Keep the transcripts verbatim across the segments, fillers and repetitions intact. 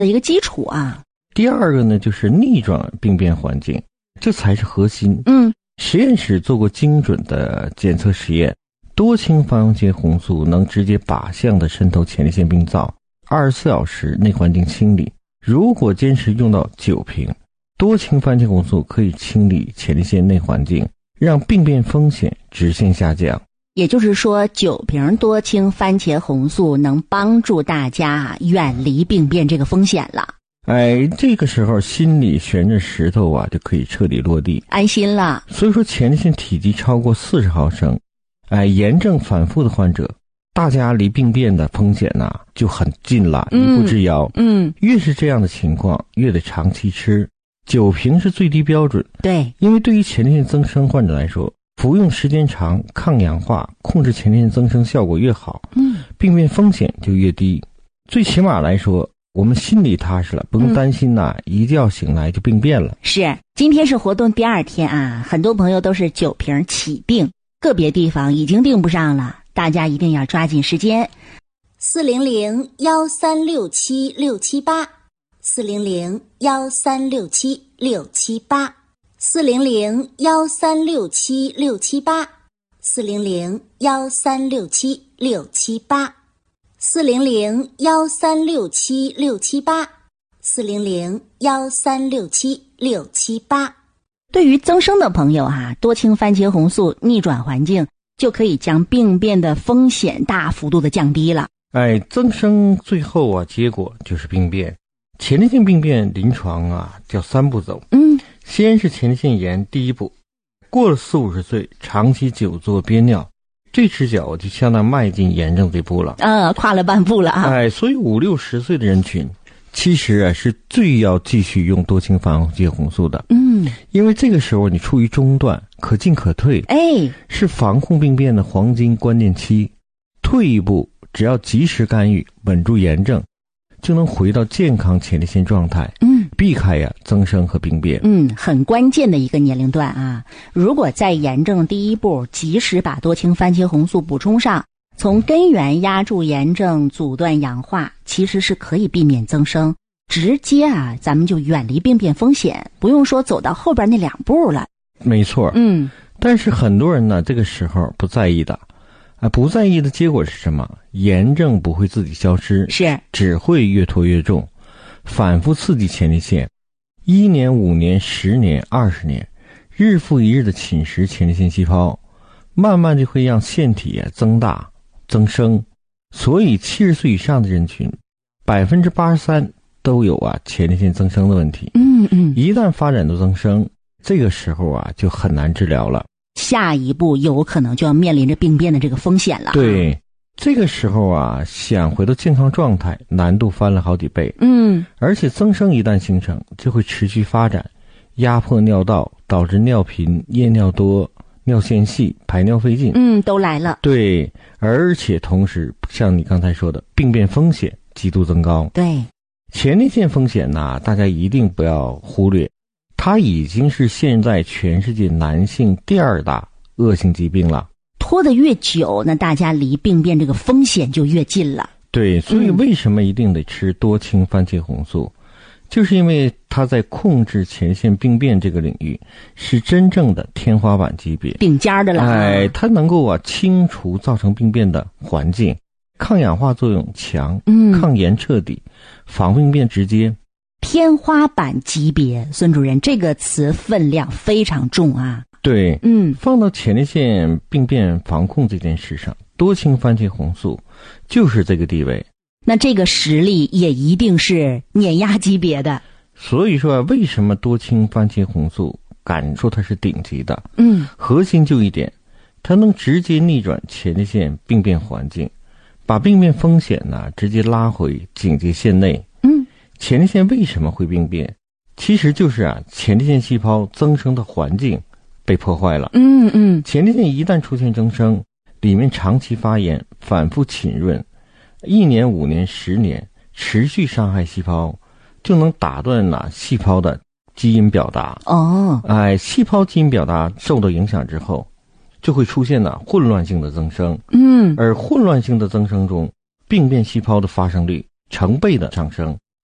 的一个基础啊。 第二个呢，就是逆转病变环境，这才是核心。 嗯， 实验室做过精准的检测实验，多氢番茄红素能直接靶向的渗透前列腺病灶，二十四小时内环境清理。如果坚持用到九瓶，多氢番茄红素可以清理前列腺内环境，让病变风险直线下降。 也就是说，九瓶多氢番茄红素能帮助大家远离病变这个风险了。 哎，这个时候心里悬着石头啊，就可以彻底落地， 安心了。 所以说，前列腺体积超过四十毫升，哎，炎症反复的患者，大家离病变的风险呐、啊、就很近了，一步之遥。 嗯， 越是这样的情况，越得长期吃。九瓶是最低标准。 对， 因为对于前列腺增生患者来说，服用时间长，抗氧化控制前列腺增生效果越好， 嗯， 病变风险就越低。最起码来说，我们心里踏实了，不用担心呐、嗯、一觉醒来就病变了。 是，今天是活动第二天啊，很多朋友都是九瓶起订，个别地方已经订不上了，大家一定要抓紧时间。四零零幺三六七六七八，四零零幺三六七六七八，四零零幺三六七六七八，四零零幺三六七六七八。四零零幺三六七六七八，四零零幺三六七六七八。对于增生的朋友啊，多氢番茄红素逆转环境就可以将病变的风险大幅度的降低了。 哎，增生最后啊，结果就是病变。前列腺病变临床啊，叫三步走。 嗯， 先是前列腺炎第一步，过了四五十岁，长期久坐憋尿。这只脚就相当迈进炎症这步了， 呃，跨了半步了啊！ 哎，所以五六十岁的人群，其实啊是最要继续用多氢番茄红素的， 嗯， 因为这个时候你处于中段，可进可退， 哎， 是防控病变的黄金关键期。退一步，只要及时干预，稳住炎症，就能回到健康前列腺状态， 嗯， 避开呀、啊、增生和病变。 嗯，很关键的一个年龄段啊！如果在炎症第一步及时把多氢番茄红素补充上，从根源压住炎症，阻断氧化，其实是可以避免增生，直接啊，咱们就远离病变风险，不用说走到后边那两步了。 没错， 嗯， 但是很多人呢，这个时候不在意的。啊，不在意的结果是什么？炎症不会自己消失， 是只会越拖越重，反复刺激前列腺，一年、五年、十年、二十年，日复一日的侵蚀前列腺细胞，慢慢就会让腺体啊增大、增生。所以七十岁以上的人群，百分之八十三都有啊前列腺增生的问题。 嗯嗯， 一旦发展到增生，这个时候啊就很难治疗了。 下一步有可能就要面临着病变的这个风险了。 对，这个时候啊，想回到健康状态，难度翻了好几倍。 嗯， 而且增生一旦形成，就会持续发展，压迫尿道，导致尿频、夜尿多、尿线细、排尿费劲。 嗯，都来了。 对，而且同时，像你刚才说的，病变风险极度增高。 对， 前列腺风险呢，大家一定不要忽略。它已经是现在全世界男性第二大恶性疾病了。 拖得越久，那大家离病变这个风险就越近了。 对，所以为什么一定得吃多氢番茄红素、嗯、就是因为它在控制前列腺病变这个领域是真正的天花板级别， 顶尖的了。 哎，它能够啊清除造成病变的环境，抗氧化作用强， 嗯， 抗炎彻底，防病变直接。 天花板级别，孙主任，这个词分量非常重啊。 对， 嗯， 放到前列腺病变防控这件事上，多氢番茄红素就是这个地位。 那这个实力也一定是碾压级别的。 所以说，为什么多氢番茄红素敢说它是顶级的？ 嗯， 核心就一点，它能直接逆转前列腺病变环境，把病变风险呢直接拉回警戒线内。 嗯， 前列腺为什么会病变？其实就是啊，前列腺细胞增生的环境被破坏了。 嗯嗯， 前列腺一旦出现增生，里面长期发炎，反复浸润，一年、五年、十年，持续伤害细胞，就能打断了细胞的基因表达。 哦， 哎，细胞基因表达受到影响之后，就会出现了混乱性的增生。 嗯， 而混乱性的增生中，病变细胞的发生率成倍的上升。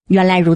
原来如此。